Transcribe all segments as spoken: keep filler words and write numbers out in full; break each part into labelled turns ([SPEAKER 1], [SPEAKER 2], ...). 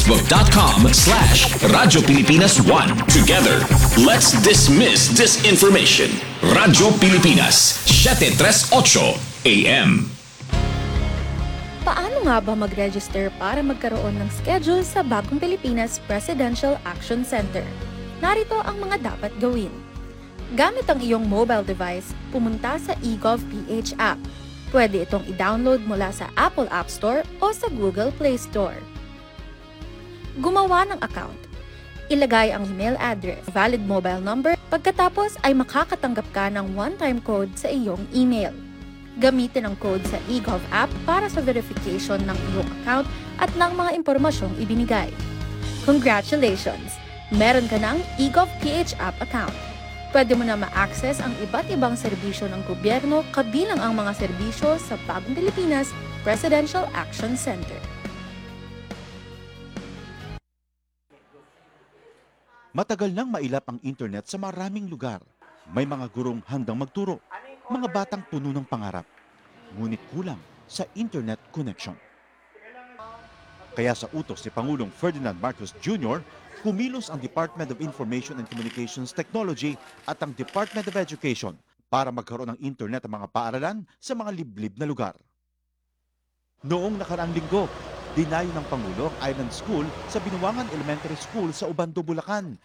[SPEAKER 1] facebook.com slash Radyo Pilipinas one. Together, let's dismiss disinformation. Radyo Pilipinas, seven thirty-eight A M.
[SPEAKER 2] Paano nga ba mag-register para magkaroon ng schedule sa Bagong Pilipinas Presidential Action Center? Narito ang mga dapat gawin. Gamit ang iyong mobile device, pumunta sa eGovPH app. Pwede itong i-download mula sa Apple App Store o sa Google Play Store. Gumawa ng account. Ilagay ang email address, valid mobile number, pagkatapos ay makakatanggap ka ng one-time code sa iyong email. Gamitin ang code sa eGov app para sa verification ng iyong account at ng mga impormasyong ibinigay. Congratulations! Meron ka ng eGovPH app account. Pwede mo na ma-access ang iba't ibang serbisyo ng gobyerno kabilang ang mga serbisyo sa Bagong Pilipinas Presidential Action Center.
[SPEAKER 3] Matagal nang mailap ang internet sa maraming lugar. May mga gurong handang magturo, mga batang puno ng pangarap. Ngunit kulang sa internet connection. Kaya sa utos ni Pangulong Ferdinand Marcos Junior, kumilos ang Department of Information and Communications Technology at ang Department of Education para magkaroon ng internet ang mga paaralan sa mga liblib na lugar. Noong nakaraang linggo, dinayo ng Pangulo ang Island School sa Binuangan Elementary School sa Ubando, Bulacan.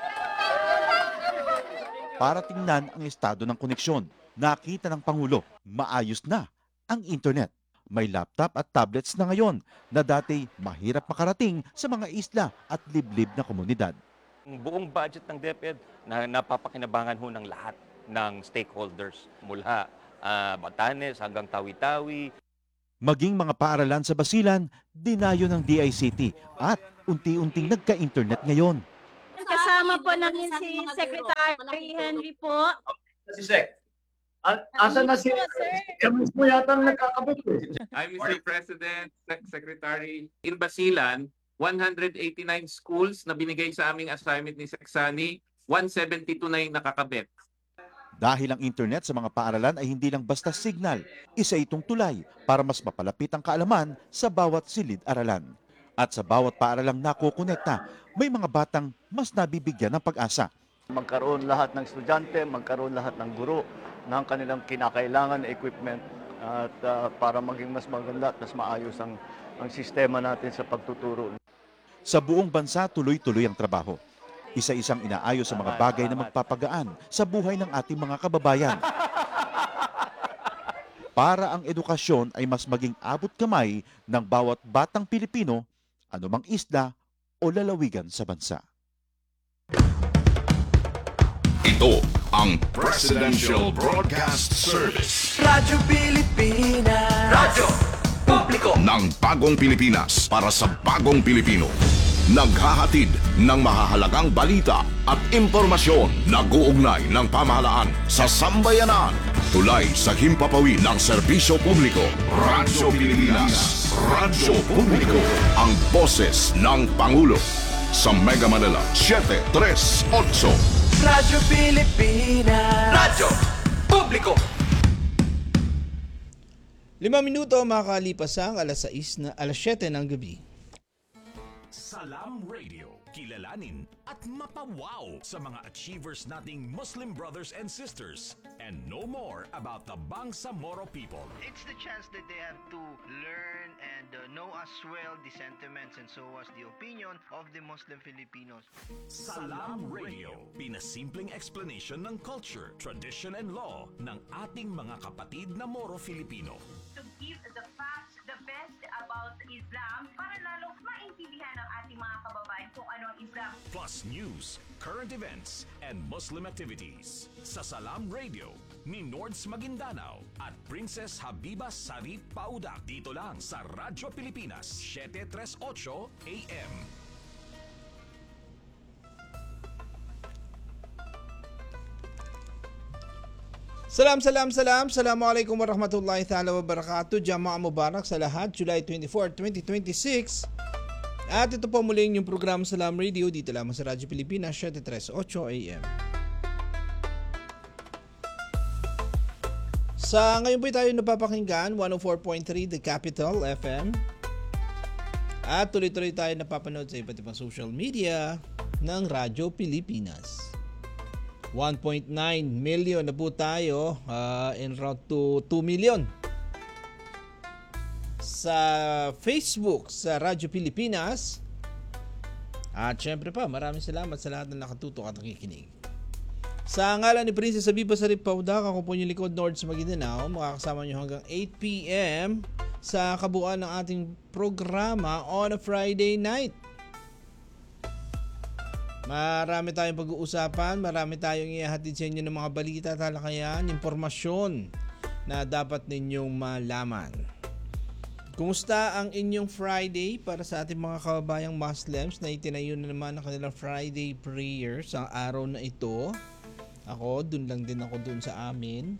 [SPEAKER 3] Para tingnan ang estado ng koneksyon, nakita ng Pangulo, maayos na ang internet. May laptop at tablets na ngayon na dati mahirap makarating sa mga isla at liblib na komunidad.
[SPEAKER 4] Ang buong budget ng DepEd na napapakinabangan ho ng lahat ng stakeholders mula uh, Batanes hanggang Tawi-Tawi.
[SPEAKER 3] Maging mga paaralan sa Basilan, dinayo ng D I C T at unti-unting nagka-internet ngayon.
[SPEAKER 5] Kasama po namin si Secretary Henry po.
[SPEAKER 6] Si Sec. Asan na si Kamis mo yata ang nakakabit eh.
[SPEAKER 7] I'm Mister President, Sec- Secretary. In Basilan, one hundred eighty-nine schools na binigay sa aming assignment ni Seksani, one seventy-two na yung nakakabit.
[SPEAKER 3] Dahil ang internet sa mga paaralan ay hindi lang basta signal, isa itong tulay para mas mapalapit ang kaalaman sa bawat silid-aralan. At sa bawat paaralang nakukonekta, may mga batang mas nabibigyan ng pag-asa.
[SPEAKER 6] Magkaroon lahat ng estudyante, magkaroon lahat ng guro ng kanilang kinakailangan na equipment at uh, para maging mas maganda at mas maayos ang, ang sistema natin sa pagtuturo.
[SPEAKER 3] Sa buong bansa, tuloy-tuloy ang trabaho. Isa-isang inaayos sa mga bagay na magpapagaan sa buhay ng ating mga kababayan. Para ang edukasyon ay mas maging abot kamay ng bawat batang Pilipino, anumang isla o lalawigan sa bansa.
[SPEAKER 1] Ito ang Presidential Broadcast Service.
[SPEAKER 8] Radyo Pilipinas. Radyo Publiko
[SPEAKER 1] Ng Bagong Pilipinas para sa Bagong Pilipino. Naghahatid ng mahahalagang balita at impormasyon na guugnay ng pamahalaan sa sambayanan. Tulay sa himpapawid ng serbisyo publiko. Radyo Pilipinas. Radyo Publiko. Ang boses ng Pangulo. Sa Mega Manila, seven thirty-eight.
[SPEAKER 8] Radyo Pilipinas. Radyo Publiko.
[SPEAKER 9] Lima minuto makakalipas ang alas sais na alas siyete ng gabi.
[SPEAKER 1] Salam Radio. Kilalanin at mapawaw sa mga achievers nating Muslim brothers and sisters and know more about the Bangsamoro people.
[SPEAKER 10] It's the chance that they have to learn and uh, know as well the sentiments and so as the opinion of the Muslim Filipinos.
[SPEAKER 1] Salam Radio. Pinasimpleng explanation ng culture, tradition and law ng ating mga kapatid na Moro Filipino.
[SPEAKER 5] To give the facts, the best about Islam para lalo maintindihan ng ating mga kababayan kung ano ang Islam.
[SPEAKER 1] Plus news, current events, and Muslim activities. Sa Salam Radio ni Nords Maguindanao at Princess Habiba Sarip Paudak. Dito lang sa Radyo Pilipinas, seven thirty-eight A M.
[SPEAKER 9] Salam, salam, salam. Assalamualaikum warahmatullahi ta'ala wabarakatuh. Jama'a Mubarak sa lahat. July twenty-fourth, twenty twenty-six. At ito po muli yung program Salam Radio dito lamang sa Radyo Pilipinas, seven thirty-eight A M. Sa ngayon po tayo napapakinggan one oh four point three The Capital F M. At tuloy-tuloy tayo napapanood sa iba't ibang social media ng Radyo Pilipinas. one point nine million na po tayo, uh, en route to two million. Sa Facebook, sa Radyo Pilipinas. At syempre pa, maraming salamat sa lahat na nakatutok at nakikinig. Sa ngalan ni Princess Abiba Sarip Paudak, ako po yung likod North sa Maguindanao. Makakasama nyo hanggang eight p.m. sa kabuuan ng ating programa on a Friday night. Marami tayong pag-uusapan, marami tayong ihahatid sa inyo ng mga balita, talakayan, impormasyon na dapat ninyong malaman. Kumusta ang inyong Friday para sa ating mga kababayang Muslims na itinayo na naman ang kanilang Friday prayers sa araw na ito? Ako, dun lang din ako dun sa amin.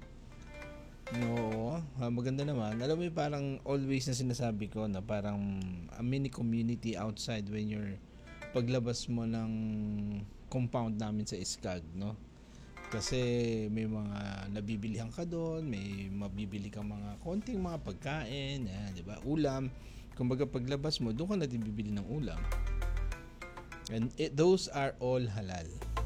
[SPEAKER 9] Oo, maganda naman. Alam mo yung parang always na sinasabi ko na parang a mini community outside when you're paglabas mo ng compound namin sa Iskag, no? Kasi may mga nabibilihan ka doon, may mabibili kang mga konting mga pagkain, eh, di ba? Ulam. Kumbaga paglabas mo, doon ka natin bibili ng ulam. And it, those are all halal.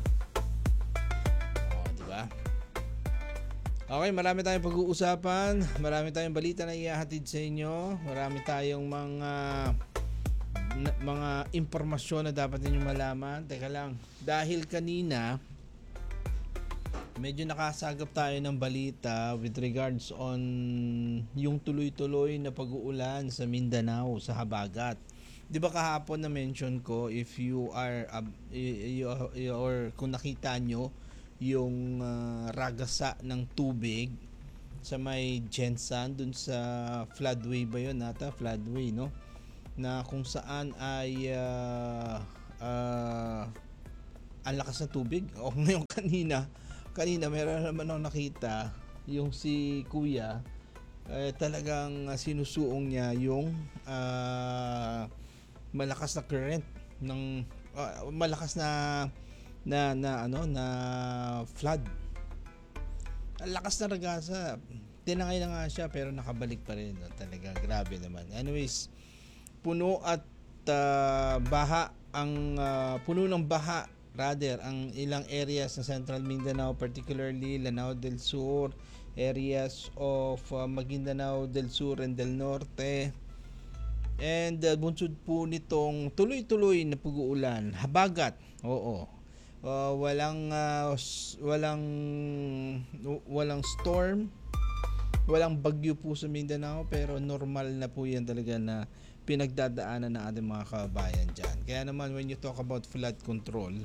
[SPEAKER 9] O, di ba? Okay, marami tayong pag-uusapan, marami tayong balita na ihahatid sa inyo, marami tayong mga na- mga impormasyon na dapat ninyong malaman. Teka lang, dahil kanina medyo nakasagap tayo ng balita with regards on yung tuloy-tuloy na pag-uulan sa Mindanao, sa habagat. Di ba kahapon na mention ko, if you are uh, you, you, or kung nakita nyo yung uh, ragasa ng tubig sa may Jensan dun sa floodway ba yun nata, floodway, no, na kung saan ay uh, uh, ang lakas ng tubig. O ngayon kanina Kanina meron naman ako nakita yung si Kuya eh, talagang sinusuong niya yung uh, malakas na current ng uh, malakas na na na ano na flood. Ang lakas na ragasa. Tinangay na nga siya pero nakabalik pa rin, no? Talaga grabe naman. Anyways, puno at uh, baha ang uh, puno ng baha rather ang ilang areas ng Central Mindanao, particularly Lanao del Sur, areas of uh, Maguindanao del Sur and del Norte. And uh, bunsod po nitong tuloy-tuloy na pag-uulan, habagat. Oo. Uh, walang uh, walang walang storm, walang bagyo po sa Mindanao, pero normal na po 'yan talaga na pinagdadaanan ng ating mga kababayan dyan. Kaya naman when you talk about flood control,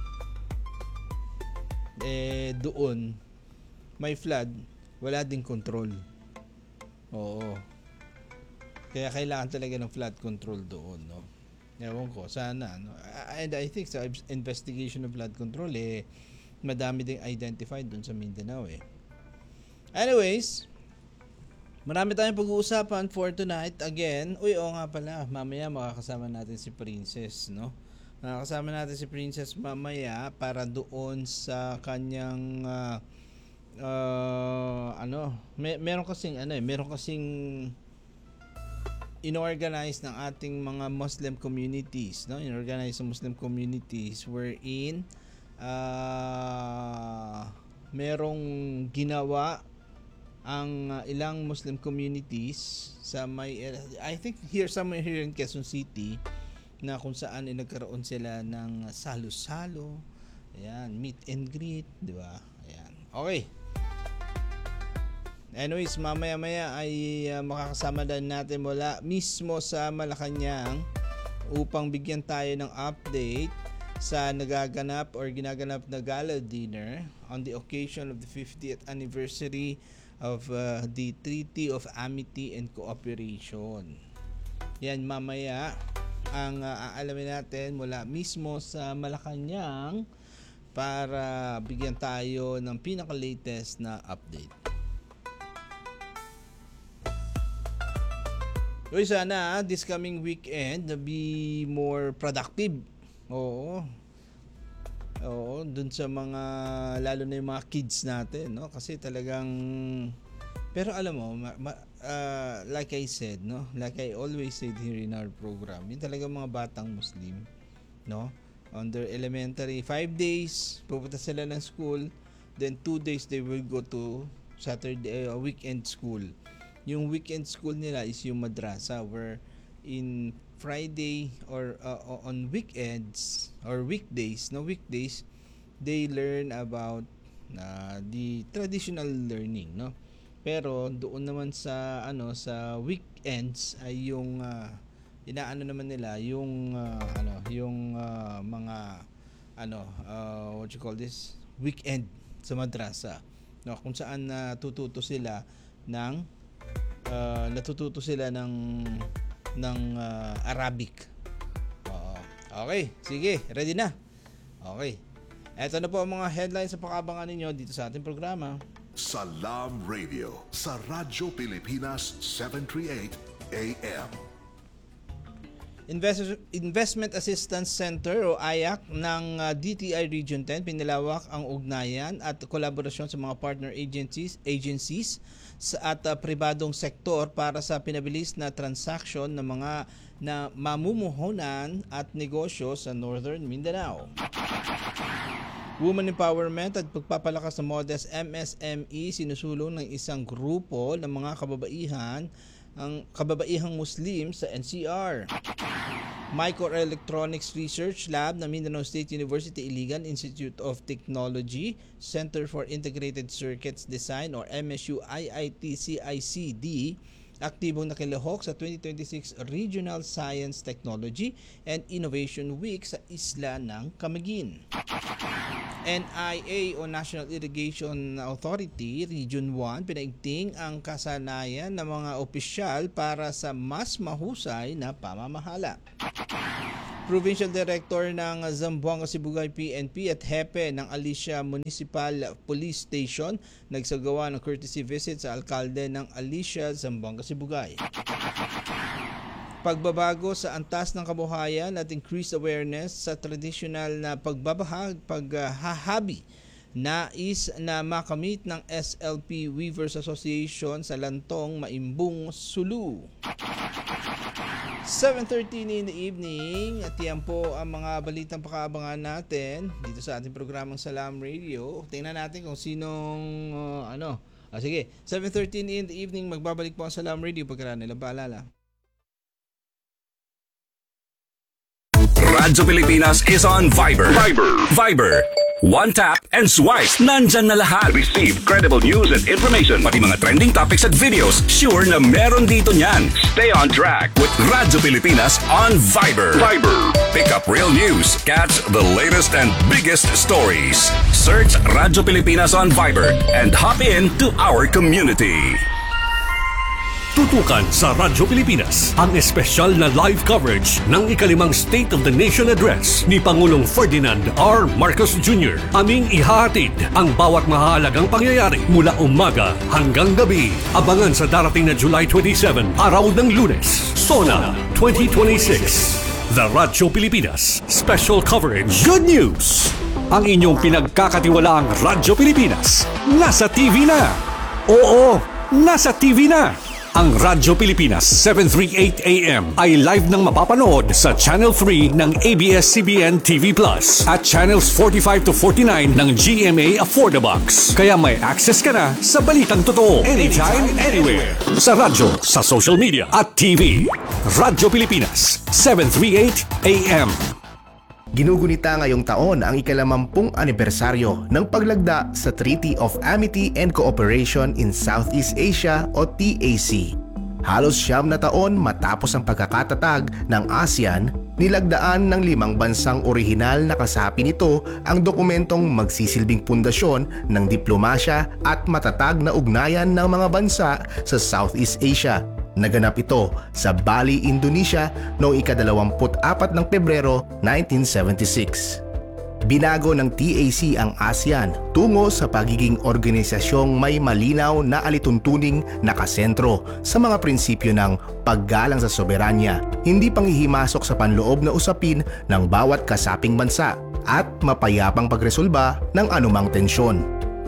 [SPEAKER 9] eh doon may flood, wala ding control. Oo. Kaya kailangan talaga ng flood control doon, no. Ewan ko, sana, no. And I think sa investigation of flood control, eh madami ding identified doon sa Mindanao, eh. Anyways, marami tayong pag-uusapan for tonight. Again, uy, oo nga pala, mamaya makakasama natin si Princess, no? Makakasama natin si Princess mamaya para doon sa kanyang uh, uh, ano, may, meron kasing ano eh, meron kasing inorganize ng ating mga Muslim communities, no? Inorganize ng Muslim communities wherein uh, merong ginawa ang uh, ilang Muslim communities sa may, I think here somewhere here in Quezon City, na kung saan ay nagkaroon sila ng salo-salo, ayan, meet and greet, di ba? Ayan. Okay. Anyways, mamaya-maya ay uh, makakasama din natin mula mismo sa Malacanang upang bigyan tayo ng update sa nagaganap or ginaganap na gala dinner on the occasion of the fiftieth anniversary of uh, the Treaty of Amity and Cooperation. Yan, mamaya ang uh, aalamin natin mula mismo sa Malacanang para bigyan tayo ng pinaka-latest na update. Uy, sana this coming weekend be more productive. Oo. Oo, dun sa mga, lalo na yung mga kids natin, no? Kasi talagang Pero alam mo, ma, ma, uh, like I said, no? Like I always said here in our program, yung talaga mga batang Muslim, no? On their elementary, five days, pupunta sila ng school, then two days they will go to Saturday, uh, weekend school. Yung weekend school nila is yung madrasa, where in Friday or uh, on weekends or weekdays, no weekdays, they learn about uh, the traditional learning, no? Pero doon naman sa ano sa weekends ay yung uh, inaano naman nila yung uh, ano yung uh, mga ano uh, what you call this weekend sa madrasa, no, kung saan natututo sila ng uh, natututo sila ng ng uh, Arabic. Oo. Okay, sige, ready na. Okay. Ito na po ang mga headlines sa pakabangan ninyo dito sa ating programa.
[SPEAKER 1] Salam Radio sa Radyo Pilipinas seven thirty-eight A M.
[SPEAKER 9] Invest- Investment Assistance Center o I A C ng uh, D T I Region ten pinilawak ang ugnayan at kolaborasyon sa mga partner agencies agencies sa at uh, pribadong sektor para sa pinabilis na transaksyon ng mga na mamumuhunan at negosyo sa Northern Mindanao. Women empowerment at pagpapalakas ng modest M S M E sinusulong ng isang grupo ng mga kababaihan ang kababaihang Muslim sa N C R. Microelectronics Research Lab ng Mindanao State University Iligan Institute of Technology Center for Integrated Circuits Design or M S U I I T C I C D aktibong nakilahok sa twenty twenty-six Regional Science Technology and Innovation Week sa isla ng Camiguin. N I A o National Irrigation Authority Region one pinaigting ang kasanayan ng mga opisyal para sa mas mahusay na pamamahala. Provincial Director ng Zamboanga Sibugay P N P at Hepe ng Alicia Municipal Police Station nagsagawa ng courtesy visit sa alkalde ng Alicia, Zamboanga Sibugay. Pagbabago sa antas ng kabuhayan at increased awareness sa traditional na pagbabahag, paghahabi nais na makamit ng S L P Weavers Association sa Lantong, Maimbung, Sulu. seven thirty in the evening at yan po ang mga balitang pakaabangan natin dito sa ating programang Salam Radio. Tingnan natin kung sinong uh, ano. Ah, sige, seven thirty in the evening magbabalik po ang Salam Radio pagkaraan nila paalala.
[SPEAKER 11] Radyo Pilipinas is on Viber. Viber. Viber. One tap and swipe. Nandyan na lahat. Receive credible news and information. Pati mga trending topics at videos. Sure na meron dito niyan. Stay on track with Radyo Pilipinas on Viber. Viber. Pick up real news. Catch the latest and biggest stories. Search Radyo Pilipinas on Viber and hop in to our community.
[SPEAKER 12] Tutukan sa Radyo Pilipinas ang espesyal na live coverage ng ikalimang State of the Nation Address ni Pangulong Ferdinand R. Marcos Junior Aming ihahatid ang bawat mahalagang pangyayari mula umaga hanggang gabi. Abangan sa darating na July twenty-seventh, araw ng Lunes, SONA twenty twenty-six. The Radyo Pilipinas Special Coverage. Good news! Ang inyong pinagkakatiwalaang Radyo Pilipinas nasa T V na. Oo, nasa T V na. Ang Radyo Pilipinas seven thirty-eight A M ay live nang mapapanood sa Channel three ng A B S C B N T V Plus at Channels forty-five to forty-nine ng G M A Affordabox. Kaya may access ka na sa balitang totoo anytime, anywhere. Sa radyo, sa social media at T V. Radyo Pilipinas seven thirty-eight A M.
[SPEAKER 13] Ginugunita ngayong taon ang ikalamampung anibersaryo ng paglagda sa Treaty of Amity and Cooperation in Southeast Asia o T A C. Halos siyam na taon matapos ang pagkakatatag ng ASEAN, nilagdaan ng limang bansang orihinal na kasapi nito ang dokumentong magsisilbing pundasyon ng diplomasya at matatag na ugnayan ng mga bansa sa Southeast Asia. Naganap ito sa Bali, Indonesia noong ikadalawamput apat ng Pebrero nineteen seventy-six. Binago ng T A C ang ASEAN tungo sa pagiging organisasyong may malinaw na alituntuning nakasentro sa mga prinsipyo ng paggalang sa soberanya, hindi panghihimasok sa panloob na usapin ng bawat kasaping bansa, at mapayapang pagresolba ng anumang tensyon.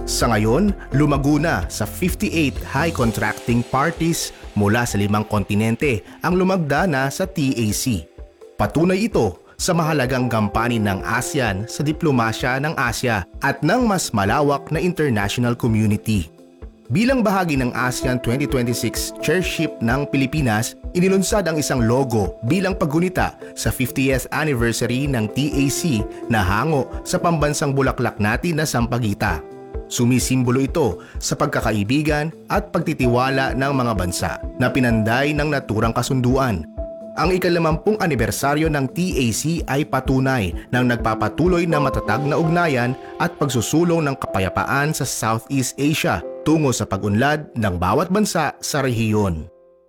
[SPEAKER 13] Sa ngayon, lumago na sa fifty-eight high contracting parties mula sa limang kontinente ang lumagda na sa T A C. Patunay ito sa mahalagang gampanin ng ASEAN sa diplomasya ng Asya at ng mas malawak na international community. Bilang bahagi ng ASEAN twenty twenty-six chairship ng Pilipinas, inilunsad ang isang logo bilang paggunita sa fiftieth anniversary ng T A C na hango sa pambansang bulaklak natin na Sampaguita. Sumisimbolo ito sa pagkakaibigan at pagtitiwala ng mga bansa na pinanday ng naturang kasunduan. Ang ikalamampung anibersaryo ng T A C ay patunay ng nagpapatuloy na matatag na ugnayan at pagsusulong ng kapayapaan sa Southeast Asia tungo sa pag-unlad ng bawat bansa sa rehiyon.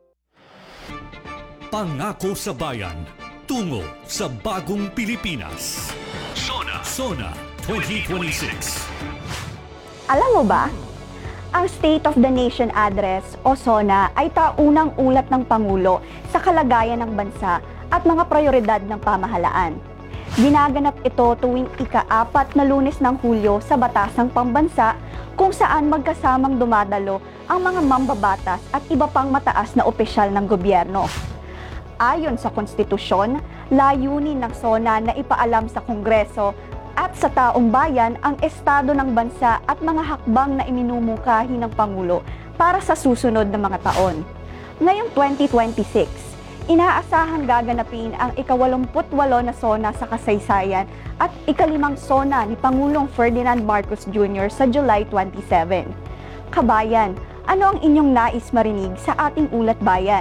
[SPEAKER 12] Pangako sa bayan, tungo sa bagong Pilipinas. Sona, Sona twenty twenty-six.
[SPEAKER 14] Alam mo ba, ang State of the Nation Address o SONA ay taunang ulat ng Pangulo sa kalagayan ng bansa at mga prioridad ng pamahalaan. Ginaganap ito tuwing ika-apat na Lunes ng Hulyo sa Batasang Pambansa kung saan magkasamang dumadalo ang mga mambabatas at iba pang mataas na opisyal ng gobyerno. Ayon sa konstitusyon, layunin ng SONA na ipaalam sa Kongreso at sa taong bayan ang estado ng bansa at mga hakbang na iminumungkahi ng Pangulo para sa susunod na mga taon. Ngayong twenty twenty-six, inaasahan gaganapin ang ikawalumput walo na SONA sa kasaysayan at ikalimang SONA ni Pangulong Ferdinand Marcos Junior sa July twenty-seven. Kabayan, ano ang inyong nais marinig sa ating ulat bayan?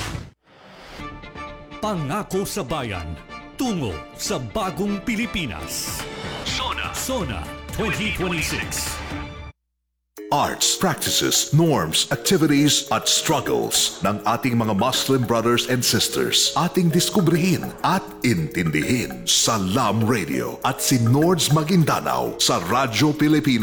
[SPEAKER 12] Pangako sa bayan, tungo sa bagong Pilipinas. Sona, Sona twenty twenty-six.
[SPEAKER 1] Arts, practices, norms, activities at struggles ng ating mga Muslim brothers and sisters. Ating diskubrihin at intindihin sa Lam Radio at si Nords Maguindanao sa Radyo Pilipinas.